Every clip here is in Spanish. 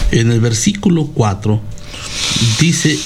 En el versículo 4 dice,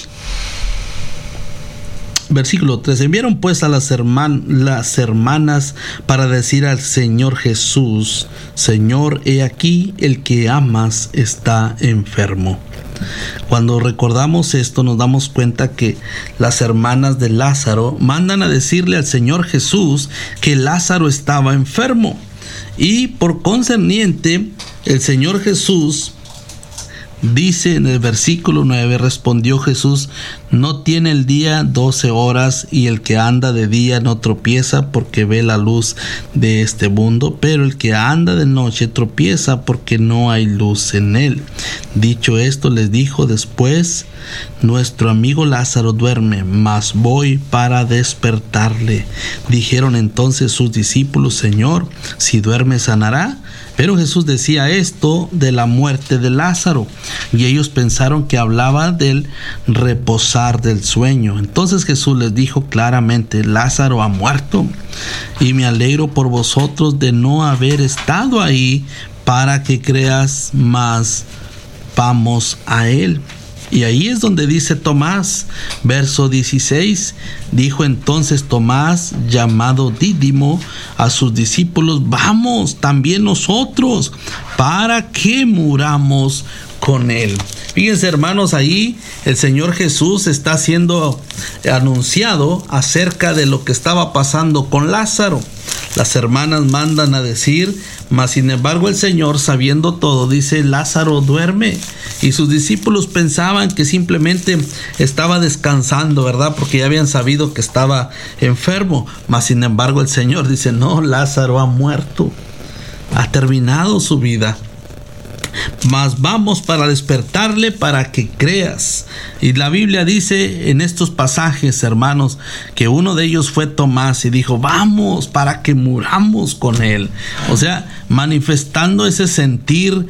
versículo 3: enviaron pues a las hermanas para decir al Señor Jesús: Señor, he aquí, el que amas está enfermo. Cuando recordamos esto, nos damos cuenta que las hermanas de Lázaro mandan a decirle al Señor Jesús que Lázaro estaba enfermo, y por concerniente el Señor Jesús dice en el versículo 9: respondió Jesús: no tiene el día 12 horas, y el que anda de día no tropieza porque ve la luz de este mundo, pero el que anda de noche tropieza porque no hay luz en él. Dicho esto, les dijo después: nuestro amigo Lázaro duerme, mas voy para despertarle. Dijeron entonces sus discípulos: Señor, si duerme sanará. Pero Jesús decía esto de la muerte de Lázaro, y ellos pensaron que hablaba del reposar del sueño. Entonces Jesús les dijo claramente: Lázaro ha muerto, y me alegro por vosotros de no haber estado ahí para que creas, mas vamos a él. Y ahí es donde dice Tomás, verso 16, dijo entonces Tomás, llamado Dídimo, a sus discípulos: vamos también nosotros, para que muramos con él. Fíjense, hermanos, ahí el Señor Jesús está siendo anunciado acerca de lo que estaba pasando con Lázaro. Las hermanas mandan a decir, mas sin embargo el Señor, sabiendo todo, dice: Lázaro duerme. Y sus discípulos pensaban que simplemente estaba descansando, ¿verdad? Porque ya habían sabido que estaba enfermo. Mas sin embargo el Señor dice: no, Lázaro ha muerto, ha terminado su vida. Mas vamos para despertarle para que creas. Y la Biblia dice en estos pasajes, hermanos, que uno de ellos fue Tomás y dijo: vamos para que muramos con él. O sea, manifestando ese sentir,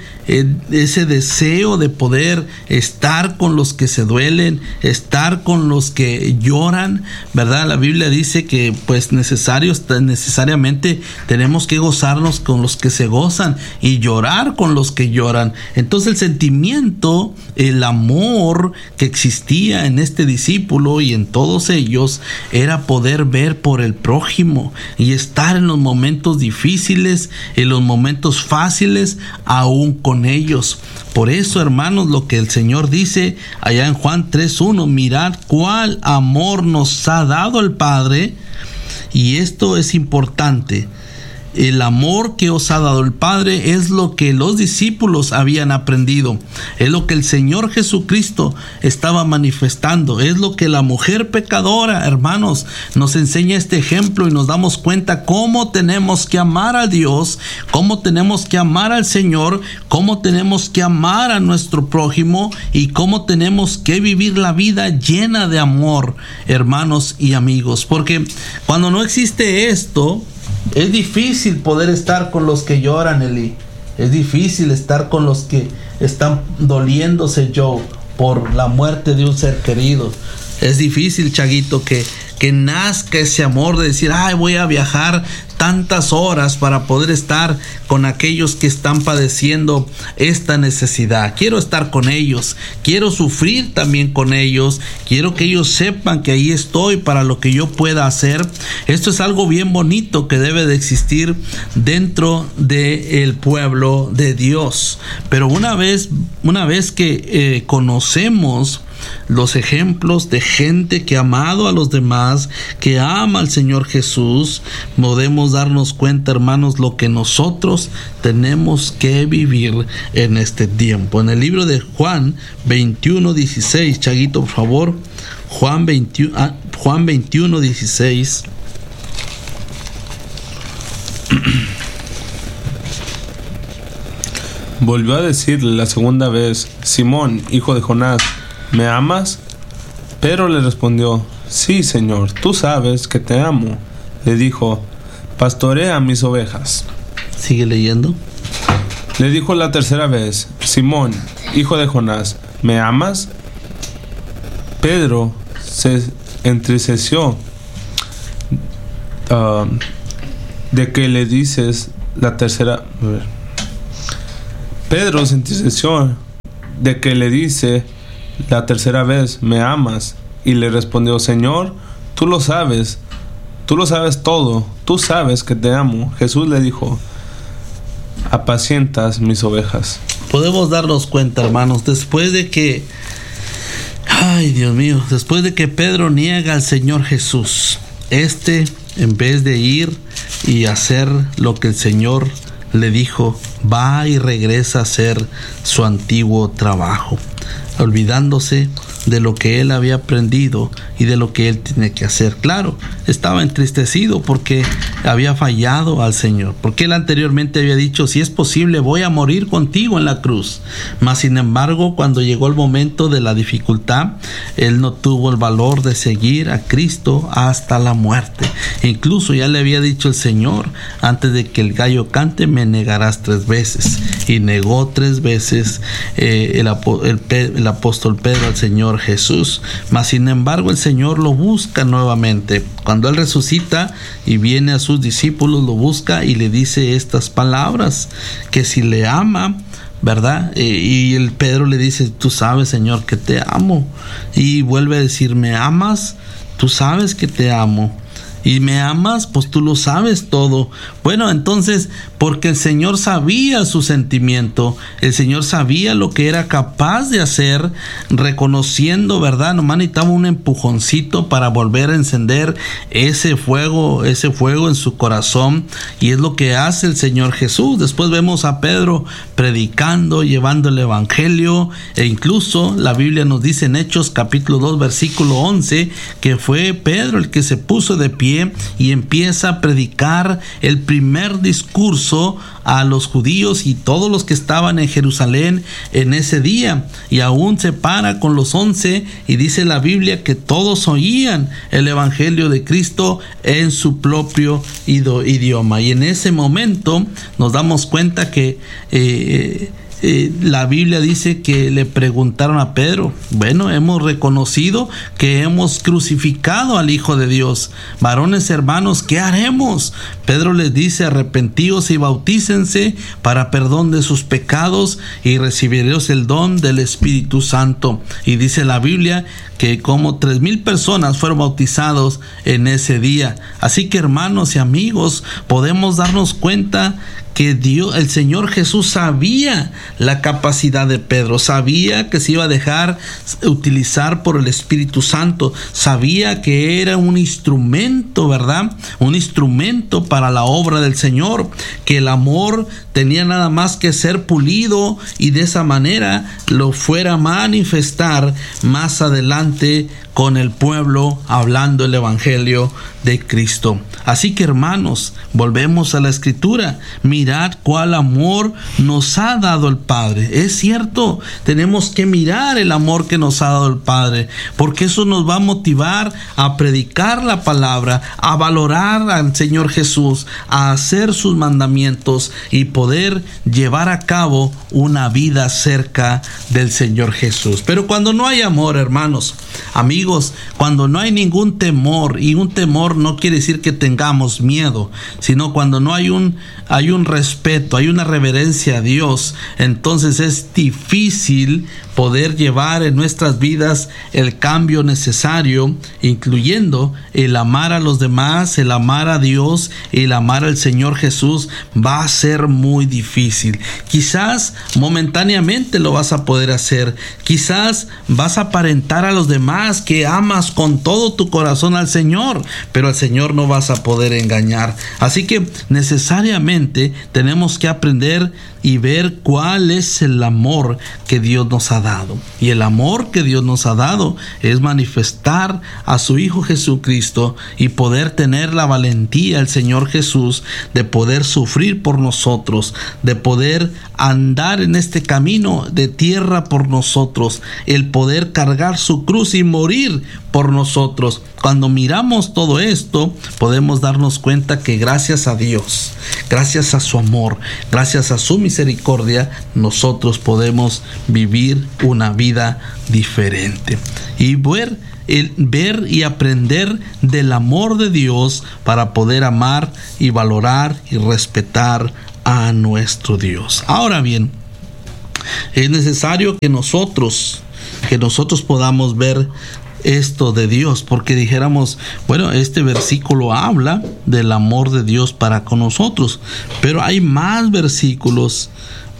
ese deseo de poder estar con los que se duelen, estar con los que lloran, ¿verdad? La Biblia dice que pues necesariamente tenemos que gozarnos con los que se gozan y llorar con los que lloran. Entonces el sentimiento, el amor que existía en este discípulo y en todos ellos era poder ver por el prójimo y estar en los momentos difíciles, en los momentos fáciles, aún con ellos. Por eso, hermanos, lo que el Señor dice allá en Juan 3:1: mirad cuál amor nos ha dado el Padre. Y esto es importante. El amor que os ha dado el Padre es lo que los discípulos habían aprendido, es lo que el Señor Jesucristo estaba manifestando, es lo que la mujer pecadora, hermanos, nos enseña este ejemplo, y nos damos cuenta cómo tenemos que amar a Dios, cómo tenemos que amar al Señor, cómo tenemos que amar a nuestro prójimo y cómo tenemos que vivir la vida llena de amor, hermanos y amigos. Porque cuando no existe esto, es difícil poder estar con los que lloran, Eli. Es difícil estar con los que están doliéndose, Joe, por la muerte de un ser querido. Es difícil, Chaguito, que nazca ese amor de decir: ay, voy a viajar tantas horas para poder estar con aquellos que están padeciendo esta necesidad. Quiero estar con ellos, quiero sufrir también con ellos, quiero que ellos sepan que ahí estoy para lo que yo pueda hacer. Esto es algo bien bonito que debe de existir dentro del pueblo de Dios. Pero una vez que conocemos los ejemplos de gente que ha amado a los demás, que ama al Señor Jesús, podemos darnos cuenta, hermanos, lo que nosotros tenemos que vivir en este tiempo. En el libro de Juan 21:16, Chaguito, por favor, Juan 21:16. Volvió a decirle la segunda vez: Simón, hijo de Jonás, ¿me amas? Pedro le respondió: sí, Señor, tú sabes que te amo. Le dijo: pastorea mis ovejas. Sigue leyendo. Le dijo la tercera vez: Simón, hijo de Jonás, ¿me amas? Pedro se entristeció de que le dices la tercera. Pedro se entristeció de que le dice la tercera vez, ¿me amas? Y le respondió, Señor, tú lo sabes todo, tú sabes que te amo. Jesús le dijo, apacientas mis ovejas. Podemos darnos cuenta, hermanos, después de que Pedro niega al Señor Jesús, en vez de ir y hacer lo que el Señor le dijo, va y regresa a hacer su antiguo trabajo, olvidándose de lo que él había aprendido y de lo que él tiene que hacer. Claro, estaba entristecido porque había fallado al Señor, porque él anteriormente había dicho, si es posible voy a morir contigo en la cruz. Mas sin embargo, cuando llegó el momento de la dificultad, él no tuvo el valor de seguir a Cristo hasta la muerte. Incluso ya le había dicho el Señor, antes de que el gallo cante me negarás 3 veces, y negó 3 veces el apóstol Pedro al Señor Jesús. Mas sin embargo el Señor lo busca nuevamente. Cuando él resucita y viene a sus discípulos, lo busca y le dice estas palabras, que si le ama, ¿verdad? Y el Pedro le dice, tú sabes, Señor, que te amo. Y vuelve a decir, ¿me amas? Tú sabes que te amo. ¿Y me amas? Pues tú lo sabes todo. Bueno, entonces, porque el Señor sabía su sentimiento, el Señor sabía lo que era capaz de hacer, reconociendo, ¿verdad? Nomás necesitaba un empujoncito para volver a encender ese fuego en su corazón, y es lo que hace el Señor Jesús. Después vemos a Pedro predicando, llevando el evangelio, e incluso la Biblia nos dice en Hechos capítulo 2 versículo 11 que fue Pedro el que se puso de pie y empieza a predicar el primer discurso a los judíos y todos los que estaban en Jerusalén en ese día, y aún se para con los 11 y dice la Biblia que todos oían el evangelio de Cristo en su propio idioma. Y en ese momento nos damos cuenta que la Biblia dice que le preguntaron a Pedro, bueno, hemos reconocido que hemos crucificado al Hijo de Dios. Varones hermanos, ¿qué haremos? Pedro les dice, arrepentíos y bautícense para perdón de sus pecados y recibiréis el don del Espíritu Santo. Y dice la Biblia que como 3,000 personas fueron bautizados en ese día. Así que, hermanos y amigos, podemos darnos cuenta que el Señor Jesús sabía la capacidad de Pedro, sabía que se iba a dejar utilizar por el Espíritu Santo, sabía que era un instrumento, ¿verdad? Un instrumento para la obra del Señor, que el amor tenía nada más que ser pulido y de esa manera lo fuera a manifestar más adelante con el pueblo, hablando el evangelio de Cristo. Así que, hermanos, volvemos a la Escritura. Mirad cuál amor nos ha dado el Padre. Es cierto, tenemos que mirar el amor que nos ha dado el Padre, porque eso nos va a motivar a predicar la palabra, a valorar al Señor Jesús, a hacer sus mandamientos y poder llevar a cabo una vida cerca del Señor Jesús. Pero cuando no hay amor, hermanos, amigos, cuando no hay ningún temor, y un temor no quiere decir que tengamos miedo, sino cuando no hay un respeto, hay una reverencia a Dios, entonces es difícil poder llevar en nuestras vidas el cambio necesario, incluyendo el amar a los demás, el amar a Dios, el amar al Señor Jesús. Va a ser muy difícil. Quizás momentáneamente lo vas a poder hacer, quizás vas a aparentar a los demás que amas con todo tu corazón al Señor, pero al Señor no vas a poder engañar. Así que necesariamente tenemos que aprender y ver cuál es el amor que Dios nos ha dado. Y el amor que Dios nos ha dado es manifestar a su Hijo Jesucristo y poder tener la valentía del Señor Jesús de poder sufrir por nosotros, de poder andar en este camino de tierra por nosotros, el poder cargar su cruz y morir por nosotros. Cuando miramos todo esto, podemos darnos cuenta que gracias a Dios, gracias a su amor, gracias a su misericordia, nosotros podemos vivir una vida diferente y ver y aprender del amor de Dios para poder amar y valorar y respetar a nuestro Dios. Ahora bien, Es necesario que nosotros podamos ver esto de Dios, porque dijéramos, bueno, este versículo habla del amor de Dios para con nosotros, pero hay más versículos,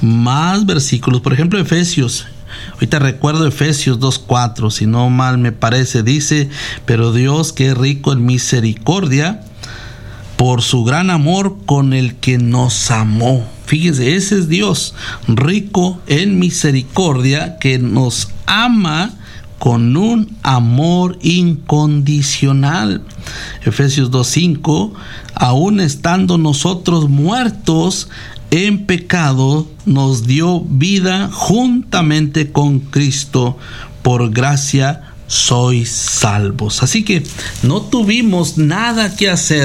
por ejemplo, Efesios. Ahorita recuerdo Efesios 2:4, si no mal me parece, dice: pero Dios, que es rico en misericordia, por su gran amor con el que nos amó. Fíjense, ese es Dios, rico en misericordia, que nos ama con un amor incondicional. Efesios 2:5, aun estando nosotros muertos en pecado, nos dio vida juntamente con Cristo, por gracia sois salvos. Así que no tuvimos nada que hacer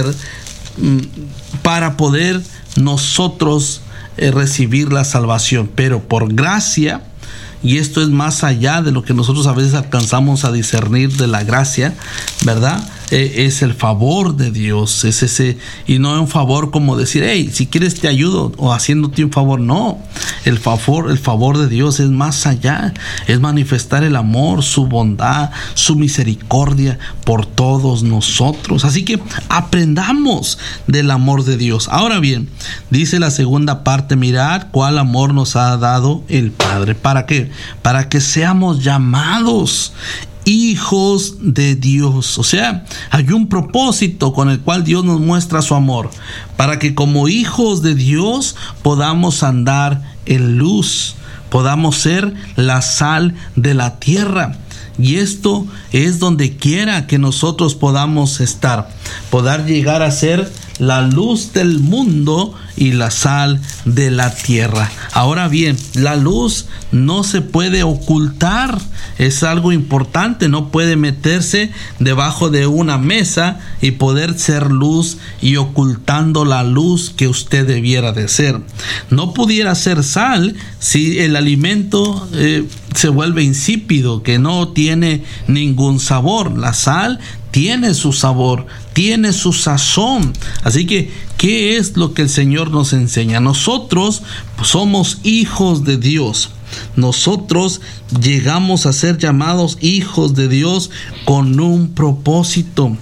para poder nosotros recibir la salvación, pero por gracia. Y esto es más allá de lo que nosotros a veces alcanzamos a discernir de la gracia, ¿verdad? Es el favor de Dios, es ese, y no es un favor como decir, hey, si quieres te ayudo, o haciéndote un favor. No, el favor de Dios es más allá, es manifestar el amor, su bondad, su misericordia por todos nosotros. Así que aprendamos del amor de Dios. Ahora bien, dice la segunda parte: mirad cuál amor nos ha dado el Padre. ¿Para qué? Para que seamos llamados hijos de Dios. O sea, hay un propósito con el cual Dios nos muestra su amor, para que como hijos de Dios podamos andar en luz, podamos ser la sal de la tierra. Y esto es donde quiera que nosotros podamos estar, poder llegar a ser la luz del mundo y la sal de la tierra. Ahora bien, la luz no se puede ocultar, es algo importante, no puede meterse debajo de una mesa y poder ser luz y ocultando la luz que usted debiera de ser. No pudiera ser sal si el alimento se vuelve insípido, que no tiene ningún sabor. La sal tiene su sabor, tiene su sazón. Así que, ¿qué es lo que el Señor nos enseña? Nosotros somos hijos de Dios. Nosotros llegamos a ser llamados hijos de Dios con un propósito.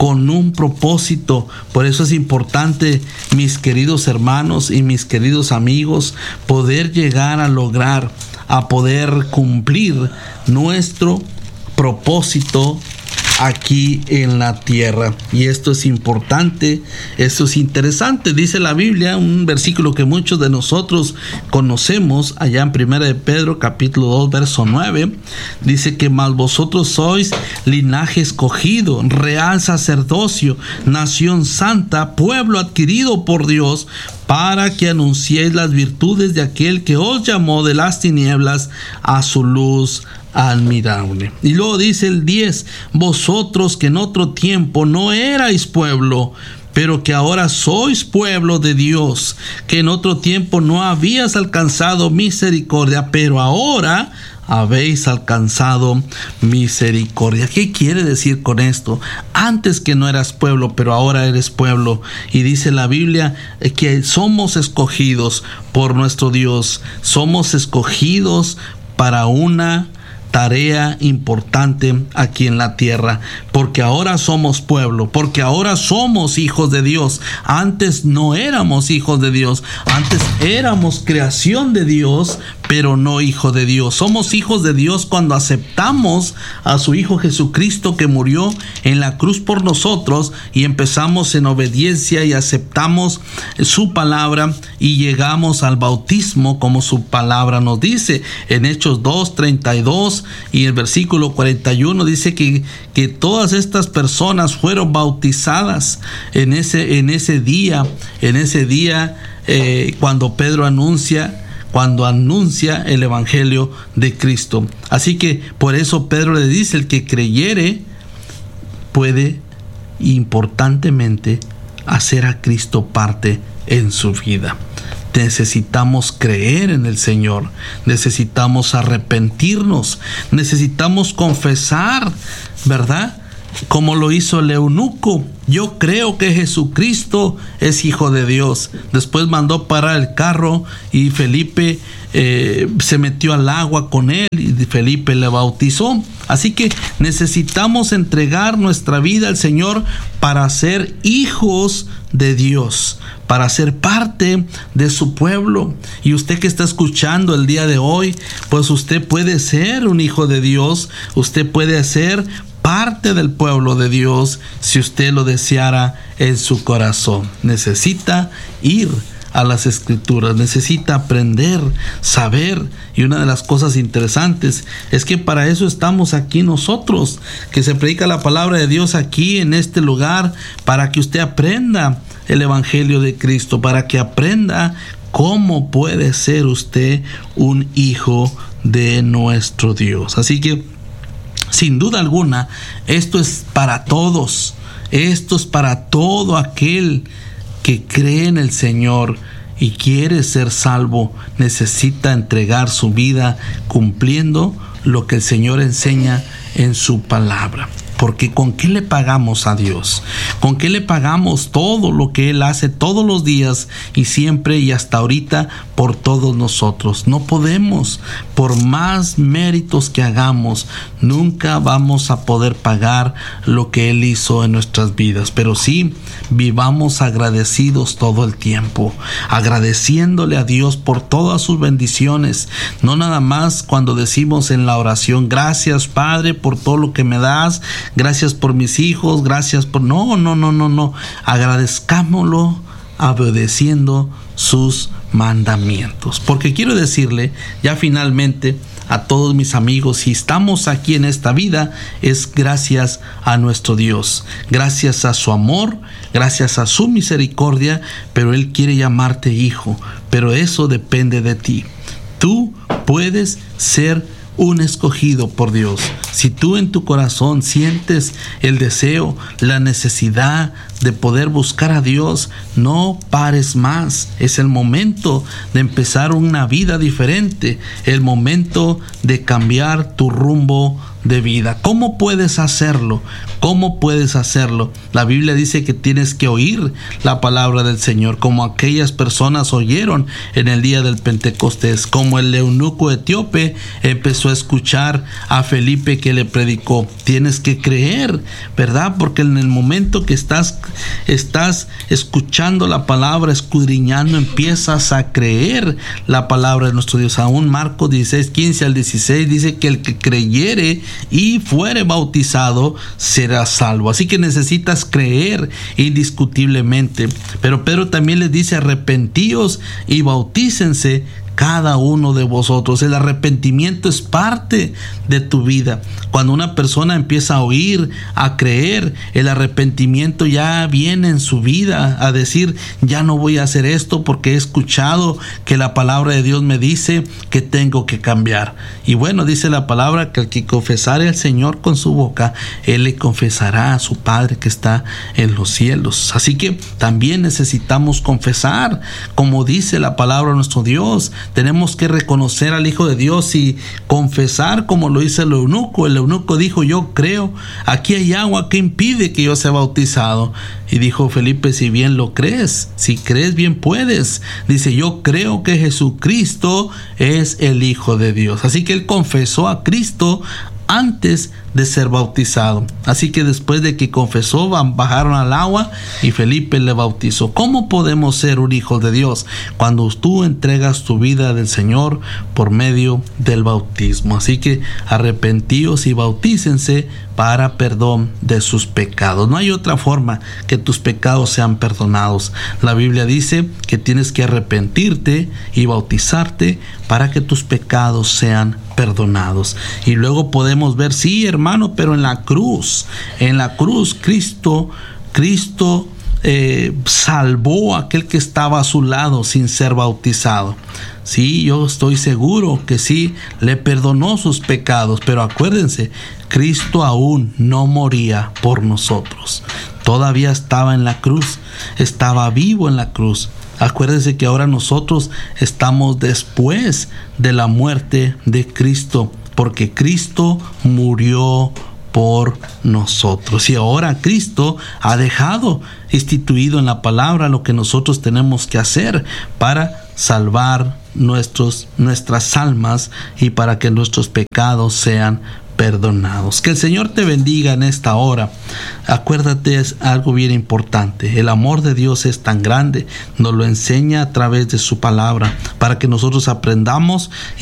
Por eso es importante, mis queridos hermanos y mis queridos amigos, poder llegar a lograr, a poder cumplir nuestro propósito aquí en la tierra. Y esto es importante, esto es interesante. Dice la Biblia, un versículo que muchos de nosotros conocemos, allá en 1 de Pedro capítulo 2 verso 9, dice que mas vosotros sois linaje escogido, real sacerdocio, nación santa, pueblo adquirido por Dios, para que anunciéis las virtudes de aquel que os llamó de las tinieblas a su luz admirable. Y luego dice el 10, vosotros que en otro tiempo no erais pueblo, pero que ahora sois pueblo de Dios, que en otro tiempo no habías alcanzado misericordia, pero ahora habéis alcanzado misericordia. ¿Qué quiere decir con esto? Antes que no eras pueblo, pero ahora eres pueblo. Y dice la Biblia que somos escogidos por nuestro Dios. Somos escogidos para una tarea importante aquí en la tierra, porque ahora somos pueblo, porque ahora somos hijos de Dios. Antes no éramos hijos de Dios, antes éramos creación de Dios, pero no hijo de Dios. Somos hijos de Dios cuando aceptamos a su Hijo Jesucristo, que murió en la cruz por nosotros, y empezamos en obediencia y aceptamos su palabra y llegamos al bautismo como su palabra nos dice. En Hechos 2:32 y el versículo 41 dice que todas estas personas fueron bautizadas en ese día cuando Pedro anuncia el evangelio de Cristo. Así que por eso Pedro le dice: el que creyere puede importantemente hacer a Cristo parte en su vida. Necesitamos creer en el Señor, necesitamos arrepentirnos, necesitamos confesar, ¿verdad?, como lo hizo el eunuco. Yo creo que Jesucristo es Hijo de Dios. Después mandó parar el carro y Felipe se metió al agua con él y Felipe le bautizó. Así que necesitamos entregar nuestra vida al Señor para ser hijos de Dios, para ser parte de su pueblo. Y usted que está escuchando el día de hoy, pues usted puede ser un hijo de Dios, usted puede ser parte del pueblo de Dios si usted lo deseara en su corazón. Necesita ir a las Escrituras, necesita aprender, saber. Y una de las cosas interesantes es que para eso estamos aquí nosotros, que se predica la palabra de Dios aquí en este lugar, para que usted aprenda el Evangelio de Cristo, para que aprenda cómo puede ser usted un hijo de nuestro Dios. Así que sin duda alguna, esto es para todos. Esto es para todo aquel que cree en el Señor y quiere ser salvo. Necesita entregar su vida cumpliendo lo que el Señor enseña en su palabra. Porque ¿con qué le pagamos a Dios? ¿Con qué le pagamos todo lo que Él hace todos los días y siempre y hasta ahorita por todos nosotros? No podemos, por más méritos que hagamos, nunca vamos a poder pagar lo que Él hizo en nuestras vidas. Pero sí, vivamos agradecidos todo el tiempo, agradeciéndole a Dios por todas sus bendiciones. No nada más cuando decimos en la oración, gracias Padre por todo lo que me das, gracias por mis hijos, gracias por... No. Agradezcámoslo obedeciendo sus mandamientos. Porque quiero decirle ya finalmente a todos mis amigos, si estamos aquí en esta vida es gracias a nuestro Dios, gracias a su amor, gracias a su misericordia, pero Él quiere llamarte hijo, pero eso depende de ti. Tú puedes ser un escogido por Dios. Si tú en tu corazón sientes el deseo, la necesidad de poder buscar a Dios, no pares más. Es el momento de empezar una vida diferente, el momento de cambiar tu rumbo de vida. ¿Cómo puedes hacerlo? ¿Cómo puedes hacerlo? La Biblia dice que tienes que oír la palabra del Señor, como aquellas personas oyeron en el día del Pentecostés, como el eunuco etíope empezó a escuchar a Felipe que le predicó. Tienes que creer, ¿verdad? Porque en el momento que estás escuchando la palabra, escudriñando, empiezas a creer la palabra de nuestro Dios. Aún Marcos 16:15 al 16 dice que el que creyere y fuere bautizado será salvo. Así que necesitas creer indiscutiblemente. Pero Pedro también les dice, arrepentíos y bautícense cada uno de vosotros. El arrepentimiento es parte de tu vida. Cuando una persona empieza a oír, a creer, el arrepentimiento ya viene en su vida, a decir, ya no voy a hacer esto porque he escuchado que la palabra de Dios me dice que tengo que cambiar. Y bueno, dice la palabra que el que confesare al Señor con su boca, Él le confesará a su Padre que está en los cielos. Así que también necesitamos confesar, como dice la palabra de nuestro Dios. Tenemos que reconocer al Hijo de Dios y confesar como lo hizo el eunuco. El eunuco dijo, yo creo, aquí hay agua que impide que yo sea bautizado. Y dijo Felipe, si bien lo crees, si crees bien puedes. Dice, yo creo que Jesucristo es el Hijo de Dios. Así que él confesó a Cristo antes de ser bautizado. Así que después de que confesó, bajaron al agua y Felipe le bautizó. ¿Cómo podemos ser un hijo de Dios? Cuando tú entregas tu vida del Señor por medio del bautismo. Así que arrepentíos y bautícense para perdón de sus pecados. No hay otra forma que tus pecados sean perdonados. La Biblia dice que tienes que arrepentirte y bautizarte para que tus pecados sean perdonados. Y luego podemos ver, sí, hermano, pero en la cruz Cristo salvó a aquel que estaba a su lado sin ser bautizado. Sí, yo estoy seguro que sí, le perdonó sus pecados, pero acuérdense, Cristo aún no moría por nosotros. Todavía estaba en la cruz, estaba vivo en la cruz. Acuérdense que ahora nosotros estamos después de la muerte de Cristo, porque Cristo murió por nosotros. Y ahora Cristo ha dejado instituido en la palabra lo que nosotros tenemos que hacer para salvar nuestras almas y para que nuestros pecados sean perdonados. Que el Señor te bendiga en esta hora. Acuérdate, es algo bien importante. El amor de Dios es tan grande, nos lo enseña a través de su palabra, para que nosotros aprendamos